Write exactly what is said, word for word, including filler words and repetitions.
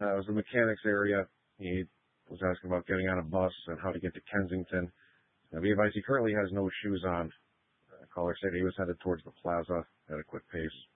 Uh, it was the mechanics area. He was asking about getting on a bus and how to get to Kensington. Now, be advised, he currently has no shoes on. Uh, caller said he was headed towards the plaza at a quick pace.